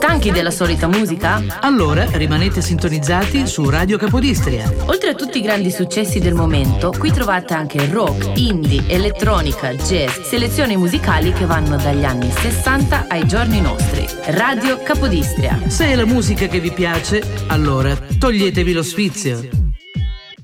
Stanchi della solita musica? Allora rimanete sintonizzati su Radio Capodistria. Oltre a tutti i grandi successi del momento, qui trovate anche rock, indie, elettronica, jazz, selezioni musicali che vanno dagli anni 60 ai giorni nostri. Radio Capodistria. Se è la musica che vi piace, allora toglietevi lo sfizio.